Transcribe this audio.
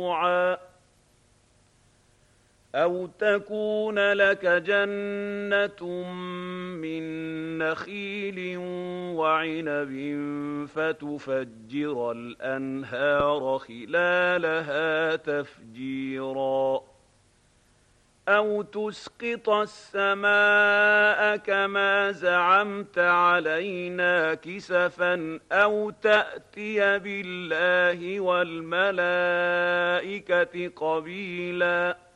أو تكون لك جنة من نخيل وعنب فتفجر الأنهار خلالها تفجيرا أو تسقط السماء كما زعمت علينا كسفا أو تأتي بالله والملائكة قبيلا